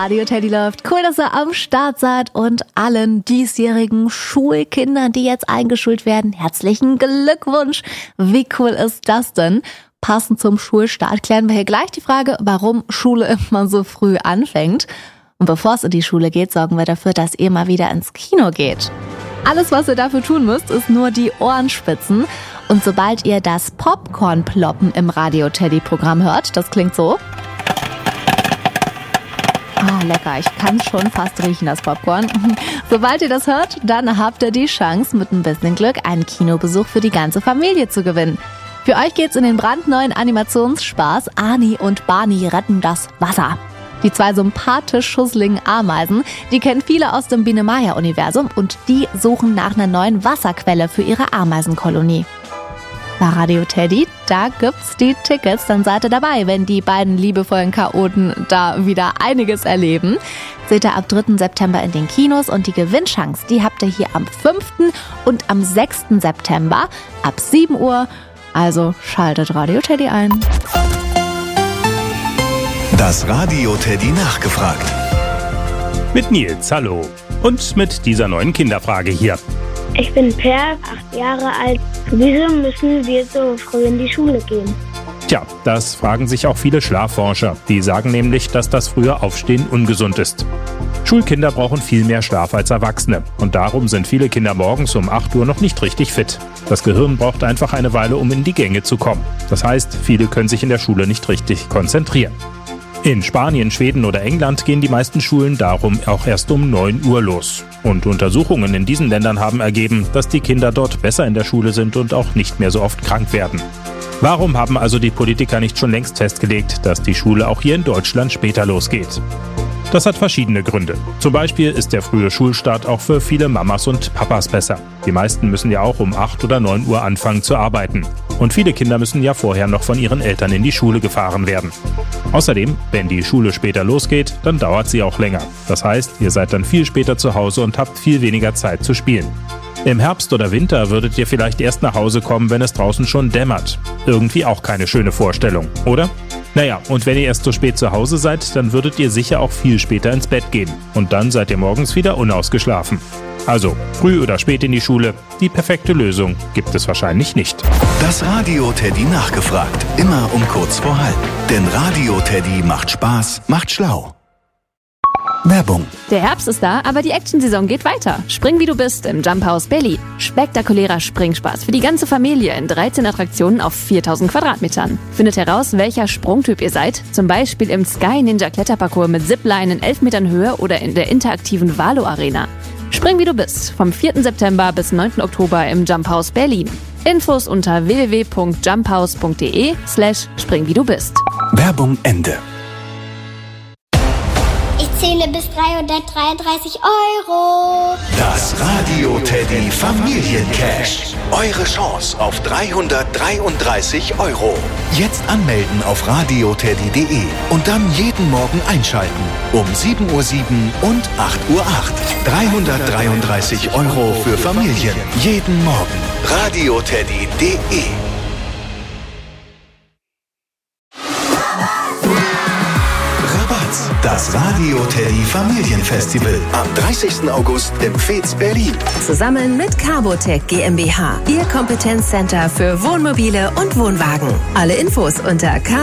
Radio Teddy läuft. Cool, dass ihr am Start seid und allen diesjährigen Schulkindern, die jetzt eingeschult werden, herzlichen Glückwunsch. Wie cool ist das denn? Passend zum Schulstart klären wir hier gleich die Frage, warum Schule immer so früh anfängt. Und bevor es in die Schule geht, sorgen wir dafür, dass ihr mal wieder ins Kino geht. Alles, was ihr dafür tun müsst, ist nur die Ohren spitzen. Und sobald ihr das Popcorn-Ploppen im Radio-Teddy-Programm hört, das klingt so. Ah, lecker, ich kann schon fast riechen, das Popcorn. Sobald ihr das hört, dann habt ihr die Chance, mit ein bisschen Glück einen Kinobesuch für die ganze Familie zu gewinnen. Für euch geht's in den brandneuen Animationsspaß Ani und Barney retten das Wasser. Die zwei sympathisch schusseligen Ameisen, die kennen viele aus dem Biene-Maya-Universum und die suchen nach einer neuen Wasserquelle für ihre Ameisenkolonie. Bei Radio Teddy, da gibt's die Tickets, dann seid ihr dabei, wenn die beiden liebevollen Chaoten da wieder einiges erleben. Seht ihr ab 3. September in den Kinos und die Gewinnchance, die habt ihr hier am 5. und am 6. September ab 7 Uhr. Also schaltet Radio Teddy ein. Das Radio Teddy nachgefragt. Mit Nils, hallo. Und mit dieser neuen Kinderfrage hier. Ich bin Per, 8 Jahre alt. Wieso müssen wir so früh in die Schule gehen? Tja, das fragen sich auch viele Schlafforscher. Die sagen nämlich, dass das frühe Aufstehen ungesund ist. Schulkinder brauchen viel mehr Schlaf als Erwachsene. Und darum sind viele Kinder morgens um 8 Uhr noch nicht richtig fit. Das Gehirn braucht einfach eine Weile, um in die Gänge zu kommen. Das heißt, viele können sich in der Schule nicht richtig konzentrieren. In Spanien, Schweden oder England gehen die meisten Schulen darum auch erst um 9 Uhr los. Und Untersuchungen in diesen Ländern haben ergeben, dass die Kinder dort besser in der Schule sind und auch nicht mehr so oft krank werden. Warum haben also die Politiker nicht schon längst festgelegt, dass die Schule auch hier in Deutschland später losgeht? Das hat verschiedene Gründe. Zum Beispiel ist der frühe Schulstart auch für viele Mamas und Papas besser. Die meisten müssen ja auch um 8 oder 9 Uhr anfangen zu arbeiten. Und viele Kinder müssen ja vorher noch von ihren Eltern in die Schule gefahren werden. Außerdem, wenn die Schule später losgeht, dann dauert sie auch länger. Das heißt, ihr seid dann viel später zu Hause und habt viel weniger Zeit zu spielen. Im Herbst oder Winter würdet ihr vielleicht erst nach Hause kommen, wenn es draußen schon dämmert. Irgendwie auch keine schöne Vorstellung, oder? Naja, und wenn ihr erst so spät zu Hause seid, dann würdet ihr sicher auch viel später ins Bett gehen. Und dann seid ihr morgens wieder unausgeschlafen. Also, früh oder spät in die Schule, die perfekte Lösung gibt es wahrscheinlich nicht. Das Radio Teddy nachgefragt. Immer um kurz vor halb. Denn Radio Teddy macht Spaß, macht schlau. Werbung. Der Herbst ist da, aber die Actionsaison geht weiter. Spring wie du bist im Jump House Berlin. Spektakulärer Springspaß für die ganze Familie in 13 Attraktionen auf 4000 Quadratmetern. Findet heraus, welcher Sprungtyp ihr seid. Zum Beispiel im Sky Ninja Kletterparcours mit Zipline in 11 Metern Höhe oder in der interaktiven Valo Arena. Spring wie du bist. Vom 4. September bis 9. Oktober im Jump House Berlin. Infos unter www.jumphouse.de/spring wie du bist. Werbung Ende. Ich zähle bis 333 €. Das Radio Teddy Familiencash. Eure Chance auf 333 €. Jetzt anmelden auf radioteddy.de und dann jeden Morgen einschalten. Um 7:07 Uhr und 8:08 Uhr. 333 € für Familien. Jeden Morgen. radioteddy.de. Das Radio Teddy Familienfestival am 30. August im Fez Berlin. Zusammen mit Carbotec GmbH, Ihr Kompetenzcenter für Wohnmobile und Wohnwagen. Alle Infos unter